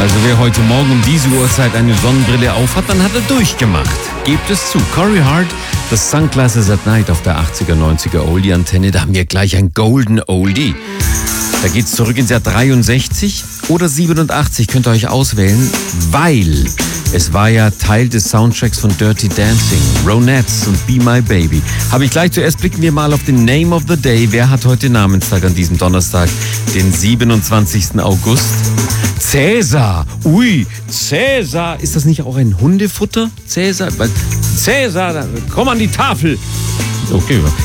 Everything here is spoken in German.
Also wer heute Morgen um diese Uhrzeit eine Sonnenbrille aufhat, dann hat er durchgemacht. Gebt es zu. Corey Hart, das Sunglasses at Night auf der 80er, 90er Oldie-Antenne. Da haben wir gleich ein Golden Oldie. Da geht's zurück ins Jahr 63 oder 87, könnt ihr euch auswählen, weil es war ja Teil des Soundtracks von Dirty Dancing, Ronettes und Be My Baby. Aber zuerst blicken wir mal auf den Name of the Day. Wer hat heute Namenstag an diesem Donnerstag, den 27. August? Cäsar. Ui, Cäsar. Ist das nicht auch ein Hundefutter? Cäsar, komm an die Tafel. Okay,